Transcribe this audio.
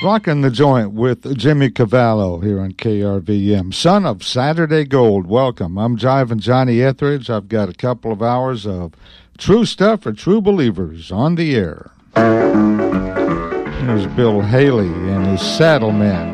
Rocking the joint with Jimmy Cavallo here on KRVM. Son of Saturday Gold, welcome. I'm Jiving Johnny Etheridge. I've got a couple of hours of true stuff for true believers on the air. Here's Bill Haley and his Saddlemen.